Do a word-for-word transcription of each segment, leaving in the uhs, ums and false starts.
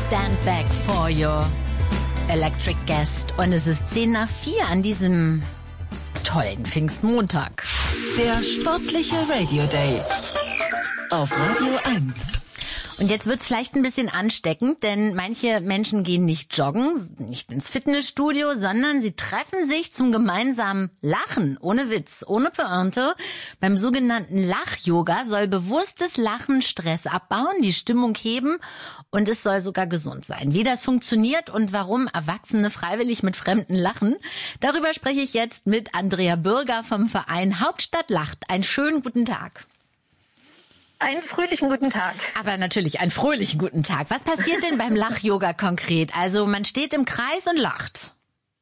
Stand back for your electric guest. Und es ist zehn nach vier an diesem tollen Pfingstmontag. Der sportliche Radio Day auf Radio eins. Und jetzt wird's vielleicht ein bisschen ansteckend, denn manche Menschen gehen nicht joggen, nicht ins Fitnessstudio, sondern sie treffen sich zum gemeinsamen Lachen, ohne Witz, ohne Pointe. Beim sogenannten Lach-Yoga soll bewusstes Lachen Stress abbauen, die Stimmung heben und es soll sogar gesund sein. Wie das funktioniert und warum Erwachsene freiwillig mit Fremden lachen, darüber spreche ich jetzt mit Andrea Bürger vom Verein Hauptstadt lacht. Einen schönen guten Tag. Einen fröhlichen guten Tag. Aber natürlich einen fröhlichen guten Tag. Was passiert denn beim Lach-Yoga konkret? Also man steht im Kreis und lacht.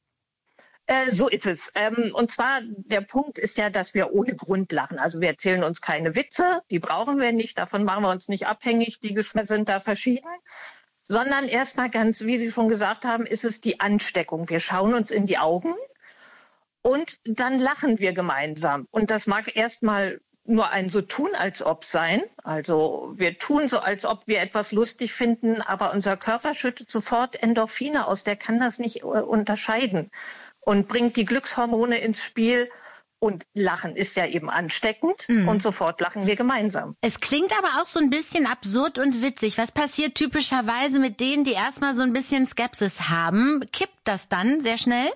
Äh, so ist es. Ähm, und zwar, der Punkt ist ja, dass wir ohne Grund lachen. Also wir erzählen uns keine Witze, die brauchen wir nicht, davon machen wir uns nicht abhängig, die Geschmäcker sind da verschieden. Sondern erstmal ganz, wie Sie schon gesagt haben, ist es die Ansteckung. Wir schauen uns in die Augen und dann lachen wir gemeinsam. Und das mag erstmal nur ein so tun, als ob sein. Also wir tun so, als ob wir etwas lustig finden, aber unser Körper schüttet sofort Endorphine aus, der kann das nicht uh, unterscheiden und bringt die Glückshormone ins Spiel. Und Lachen ist ja eben ansteckend mm. und sofort lachen wir gemeinsam. Es klingt aber auch so ein bisschen absurd und witzig. Was passiert typischerweise mit denen, die erstmal so ein bisschen Skepsis haben? Kippt das dann sehr schnell?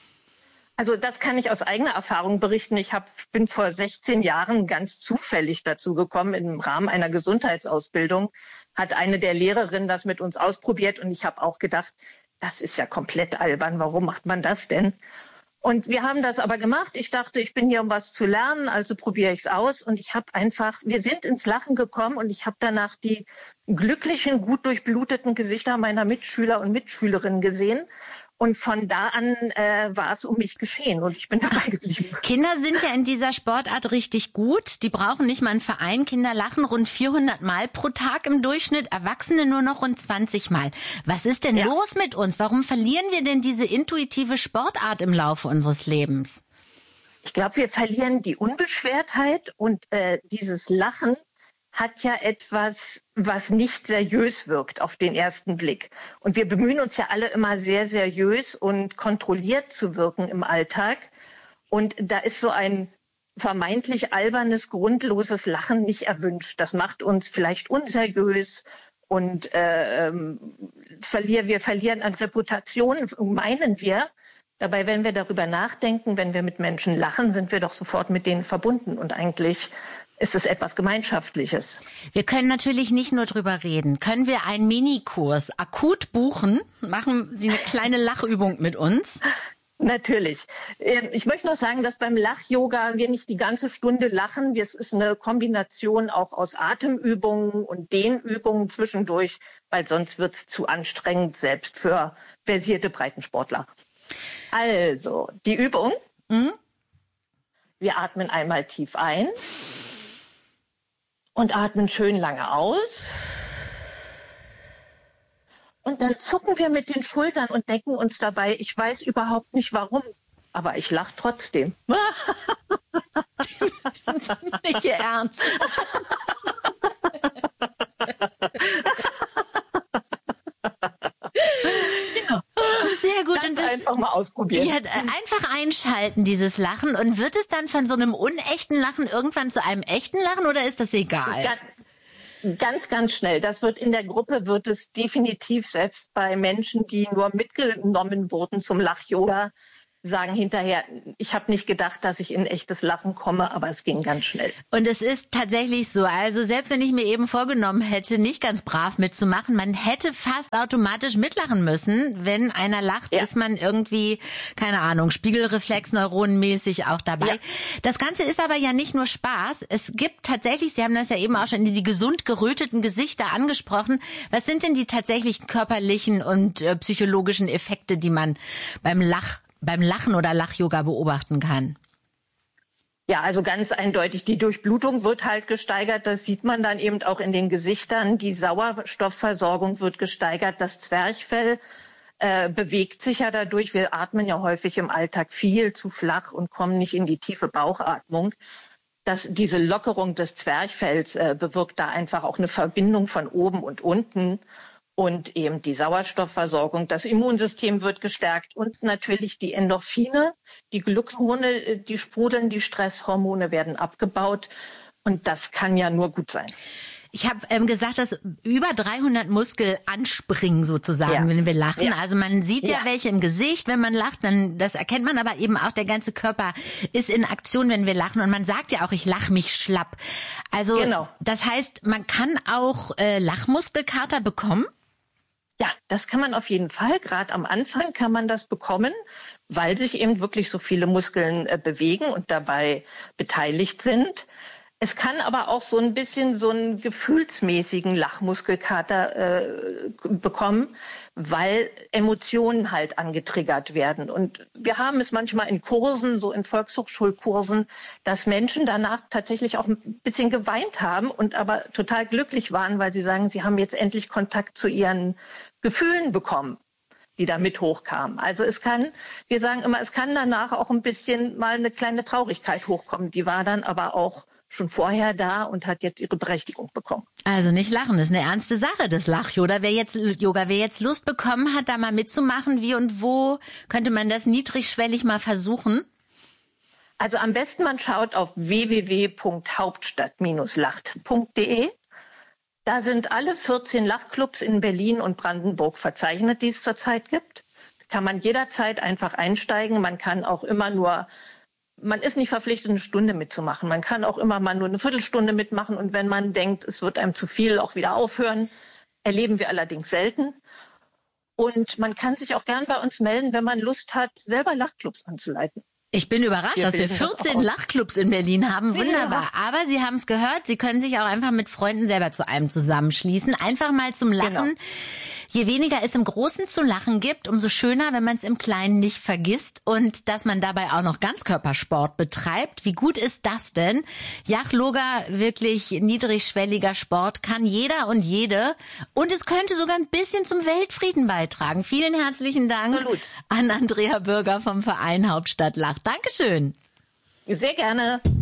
Also das kann ich aus eigener Erfahrung berichten. Ich hab, bin vor sechzehn Jahren ganz zufällig dazu gekommen. Im Rahmen einer Gesundheitsausbildung hat eine der Lehrerinnen das mit uns ausprobiert. Und ich habe auch gedacht, das ist ja komplett albern. Warum macht man das denn? Und wir haben das aber gemacht. Ich dachte, ich bin hier, um was zu lernen, also probiere ich es aus. Und ich habe einfach, wir sind ins Lachen gekommen und ich habe danach die glücklichen, gut durchbluteten Gesichter meiner Mitschüler und Mitschülerinnen gesehen. Und von da an äh, war es um mich geschehen und ich bin dabei geblieben. Kinder sind ja in dieser Sportart richtig gut. Die brauchen nicht mal einen Verein. Kinder lachen rund vierhundert Mal pro Tag im Durchschnitt, Erwachsene nur noch rund zwanzig Mal. Was ist denn ja. los mit uns? Warum verlieren wir denn diese intuitive Sportart im Laufe unseres Lebens? Ich glaube, wir verlieren die Unbeschwertheit und äh, dieses Lachen hat ja etwas, was nicht seriös wirkt auf den ersten Blick. Und wir bemühen uns ja alle immer sehr seriös und kontrolliert zu wirken im Alltag. Und da ist so ein vermeintlich albernes, grundloses Lachen nicht erwünscht. Das macht uns vielleicht unseriös und äh, ähm, verlieren, wir verlieren an Reputation, meinen wir. Dabei, wenn wir darüber nachdenken, wenn wir mit Menschen lachen, sind wir doch sofort mit denen verbunden. Und eigentlich ist es etwas Gemeinschaftliches. Wir können natürlich nicht nur drüber reden. Können wir einen Minikurs akut buchen? Machen Sie eine kleine Lachübung mit uns? Natürlich. Ich möchte noch sagen, dass beim Lach-Yoga wir nicht die ganze Stunde lachen. Es ist eine Kombination auch aus Atemübungen und Dehnübungen zwischendurch, weil sonst wird es zu anstrengend, selbst für versierte Breitensportler. Also, die Übung. Mhm. Wir atmen einmal tief ein. Und atmen schön lange aus. Und dann zucken wir mit den Schultern und denken uns dabei, ich weiß überhaupt nicht warum, aber ich lache trotzdem. Nicht Ihr Ernst. Genau. Sehr gut. Ganz und das einfach mal ausprobieren. Ja, einfach einschalten, dieses Lachen. Und wird es dann von so einem unechten Lachen irgendwann zu einem echten Lachen oder ist das egal? Ganz, ganz, ganz schnell. Das wird in der Gruppe, wird es definitiv, selbst bei Menschen, die nur mitgenommen wurden zum Lach-Yoga, sagen hinterher, ich habe nicht gedacht, dass ich in echtes Lachen komme, aber es ging ganz schnell. Und es ist tatsächlich so, also selbst wenn ich mir eben vorgenommen hätte, nicht ganz brav mitzumachen, man hätte fast automatisch mitlachen müssen. Wenn einer lacht, ja. ist man irgendwie, keine Ahnung, Spiegelreflex-neuronenmäßig auch dabei. Ja. Das Ganze ist aber ja nicht nur Spaß. Es gibt tatsächlich, Sie haben das ja eben auch schon in die gesund geröteten Gesichter angesprochen. Was sind denn die tatsächlichen körperlichen und äh, psychologischen Effekte, die man beim Lach beim Lachen oder Lach-Yoga beobachten kann? Ja, also ganz eindeutig, die Durchblutung wird halt gesteigert. Das sieht man dann eben auch in den Gesichtern. Die Sauerstoffversorgung wird gesteigert. Das Zwerchfell äh, bewegt sich ja dadurch. Wir atmen ja häufig im Alltag viel zu flach und kommen nicht in die tiefe Bauchatmung. Das, diese Lockerung des Zwerchfells äh, bewirkt da einfach auch eine Verbindung von oben und unten. und eben die Sauerstoffversorgung. Das Immunsystem wird gestärkt und natürlich die Endorphine, die Glückshormone, die sprudeln, die Stresshormone werden abgebaut und das kann ja nur gut sein. Ich habe ähm, gesagt, dass über dreihundert Muskel anspringen sozusagen, ja. wenn wir lachen. Ja. Also man sieht ja. ja welche im Gesicht, wenn man lacht, dann das erkennt man, aber eben auch der ganze Körper ist in Aktion, wenn wir lachen. Und man sagt ja auch, ich lache mich schlapp. Also genau. Das heißt, man kann auch äh, Lachmuskelkater bekommen? Ja, das kann man auf jeden Fall. Gerade am Anfang kann man das bekommen, weil sich eben wirklich so viele Muskeln äh, bewegen und dabei beteiligt sind. Es kann aber auch so ein bisschen so einen gefühlsmäßigen Lachmuskelkater äh, bekommen, weil Emotionen halt angetriggert werden. Und wir haben es manchmal in Kursen, so in Volkshochschulkursen, dass Menschen danach tatsächlich auch ein bisschen geweint haben und aber total glücklich waren, weil sie sagen, sie haben jetzt endlich Kontakt zu ihren Gefühlen bekommen, die da mit hochkamen. Also es kann, wir sagen immer, es kann danach auch ein bisschen mal eine kleine Traurigkeit hochkommen. Die war dann aber auch schon vorher da und hat jetzt ihre Berechtigung bekommen. Also nicht lachen, das ist eine ernste Sache, das Lach-Yoga. Wer jetzt, Yoga, wer jetzt Lust bekommen hat, da mal mitzumachen, wie und wo könnte man das niedrigschwellig mal versuchen? Also am besten man schaut auf w w w punkt hauptstadt Bindestrich lacht punkt d e. Da sind alle vierzehn Lachclubs in Berlin und Brandenburg verzeichnet, die es zurzeit gibt. Kann man jederzeit einfach einsteigen. Man kann auch immer nur Man ist nicht verpflichtet, eine Stunde mitzumachen. Man kann auch immer mal nur eine Viertelstunde mitmachen. Und wenn man denkt, es wird einem zu viel, auch wieder aufhören. Erleben wir allerdings selten. Und man kann sich auch gern bei uns melden, wenn man Lust hat, selber Lachclubs anzuleiten. Ich bin überrascht, wir dass wir vierzehn Lachclubs in Berlin haben. Wunderbar. Ja. Aber Sie haben es gehört, Sie können sich auch einfach mit Freunden selber zu einem zusammenschließen. Einfach mal zum Lachen. Genau. Je weniger es im Großen zu lachen gibt, umso schöner, wenn man es im Kleinen nicht vergisst und dass man dabei auch noch Ganzkörpersport betreibt. Wie gut ist das denn? Lach-Yoga, wirklich niedrigschwelliger Sport, kann jeder und jede. Und es könnte sogar ein bisschen zum Weltfrieden beitragen. Vielen herzlichen Dank Absolut. an Andrea Bürger vom Verein Hauptstadt Lacht. Dankeschön. Sehr gerne.